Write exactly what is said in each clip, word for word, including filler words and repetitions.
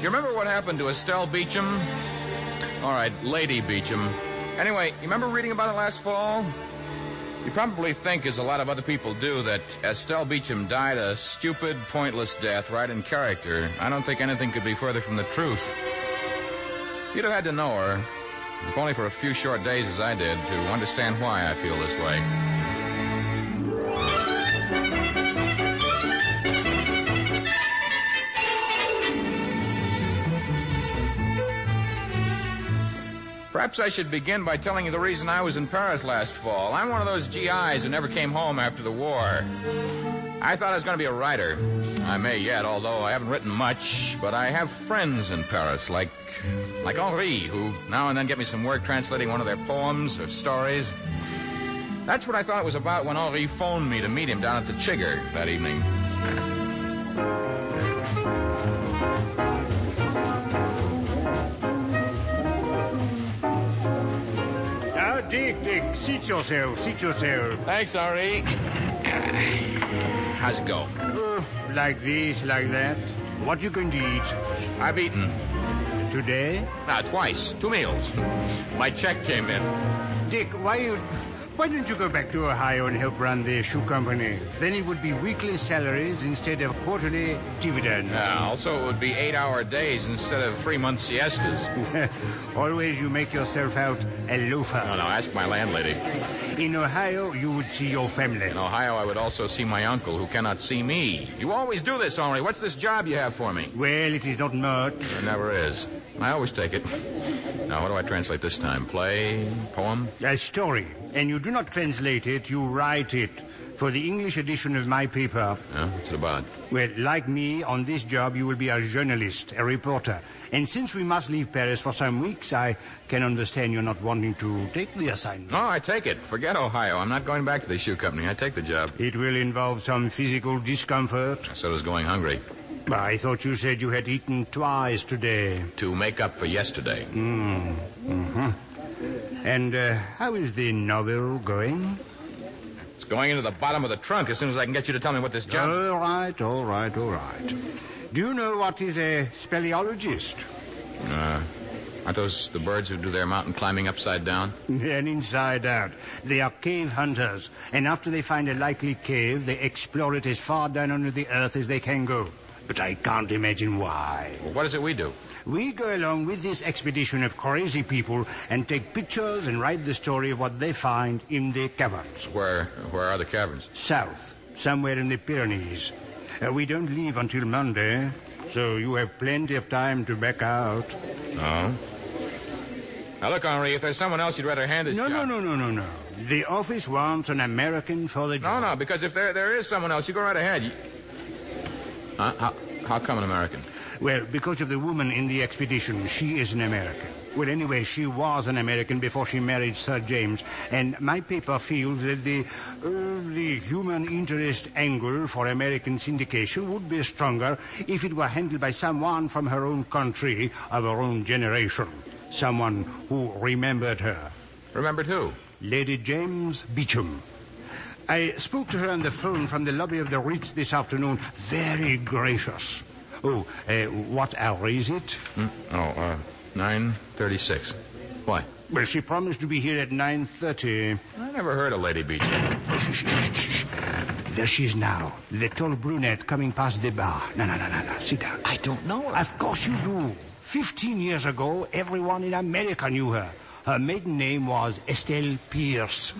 You remember what happened to Estelle Beecham? All right, Lady Beecham. Anyway, you remember reading about it last fall? You probably think, as a lot of other people do, that Estelle Beecham died a stupid, pointless death right in character. I don't think anything could be further from the truth. You'd have had to know her, if only for a few short days as I did, to understand why I feel this way. Perhaps I should begin by telling you the reason I was in Paris last fall. I'm one of those G Is who never came home after the war. I thought I was going to be a writer. I may yet, although I haven't written much, but I have friends in Paris, like like Henri, who now and then get me some work translating one of their poems or stories. That's what I thought it was about when Henri phoned me to meet him down at the Chigger that evening. Dick, Dick, seat yourself, seat yourself. Thanks, Henri. How's it go? Uh, like this, like that. What you going to eat? I've eaten. Today? Ah, twice. Two meals. My check came in. Dick, why you... Why don't you go back to Ohio and help run the shoe company? Then it would be weekly salaries instead of quarterly dividends. Yeah, also it would be eight-hour days instead of three-month siestas. Always you make yourself out a loafer. No, no, ask my landlady. In Ohio, you would see your family. In Ohio, I would also see my uncle, who cannot see me. You always do this, Henri. What's this job you have for me? Well, it is not much. There never is. I always take it. Now, what do I translate this time? Play? Poem? A story. And you do not translate it, you write it. For the English edition of my paper. Yeah, what's it about? Well, like me, on this job, you will be a journalist, a reporter. And since we must leave Paris for some weeks, I can understand you're not wanting to take the assignment. No, I take it. Forget Ohio. I'm not going back to the shoe company. I take the job. It will involve some physical discomfort. I said I was going hungry. I thought you said you had eaten twice today. To make up for yesterday. Mm. Mm-hmm. And uh, how is the novel going? It's going into the bottom of the trunk as soon as I can get you to tell me what this job... All right, all right, all right. Do you know what is a speleologist? Uh, aren't those the birds who do their mountain climbing upside down? And inside out. They are cave hunters. And after they find a likely cave, they explore it as far down under the earth as they can go. But I can't imagine why. Well, what is it we do? We go along with this expedition of crazy people and take pictures and write the story of what they find in the caverns. Where where are the caverns? South, somewhere in the Pyrenees. Uh, we don't leave until Monday, so you have plenty of time to back out. Oh? Now, look, Henri, if there's someone else you'd rather hand this no, job... No, no, no, no, no. The office wants an American for the job. No, no, because if there there is someone else, you go right ahead. You... Huh? How, how come an American? Well, because of the woman in the expedition. She is an American. Well, anyway, she was an American before she married Sir James. And my paper feels that the, uh, the human interest angle for American syndication would be stronger if it were handled by someone from her own country, of her own generation. Someone who remembered her. Remembered who? Lady James Beecham. I spoke to her on the phone from the lobby of the Ritz this afternoon. Very gracious. Oh, uh, what hour is it? Mm, oh, uh, nine thirty-six. Why? Well, she promised to be here at nine thirty. I never heard of Lady Beecham. Oh, shh, shh, shh, shh. There she is now, the tall brunette coming past the bar. No, no, no, no, no. Sit down. I don't know her. Of course you do. Fifteen years ago, everyone in America knew her. Her maiden name was Estelle Pierce.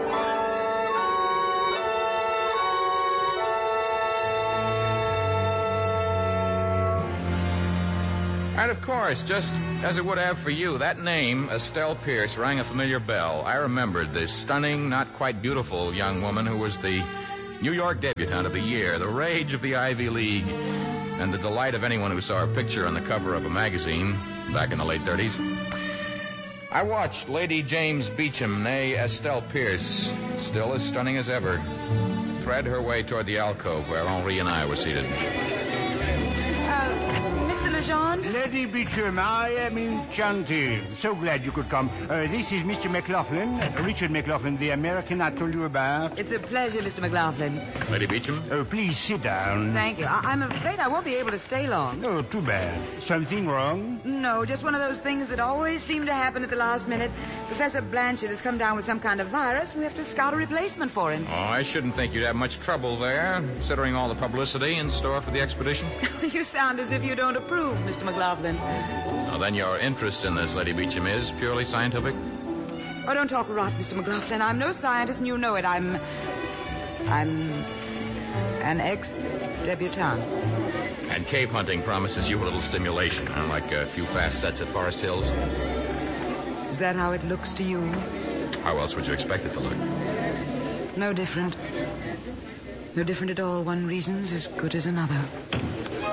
And of course, just as it would have for you, that name, Estelle Pierce, rang a familiar bell. I remembered the stunning, not quite beautiful young woman who was the New York debutante of the year, the rage of the Ivy League, and the delight of anyone who saw her picture on the cover of a magazine back in the late thirties. I watched Lady James Beecham, née Estelle Pierce, still as stunning as ever, thread her way toward the alcove where Henri and I were seated. Uh, Mister Jean? Lady Beecham, I am enchanted. So glad you could come. Uh, this is Mister McLaughlin, uh, Richard McLaughlin, the American I told you about. It's a pleasure, Mister McLaughlin. Lady Beecham? Oh, please sit down. Thank you. I- I'm afraid I won't be able to stay long. Oh, too bad. Something wrong? No, just one of those things that always seem to happen at the last minute. Professor Blanchard has come down with some kind of virus. We have to scout a replacement for him. Oh, I shouldn't think you'd have much trouble there, considering all the publicity in store for the expedition. You sound as if you don't approve, Mister McLaughlin. Now, then your interest in this, Lady Beecham, is purely scientific? Oh, don't talk rot, Mister McLaughlin. I'm no scientist, and you know it. I'm... I'm... an ex-debutante. And cave hunting promises you a little stimulation, unlike a few fast sets at Forest Hills. Is that how it looks to you? How else would you expect it to look? No different. No different at all. One reason's as good as another.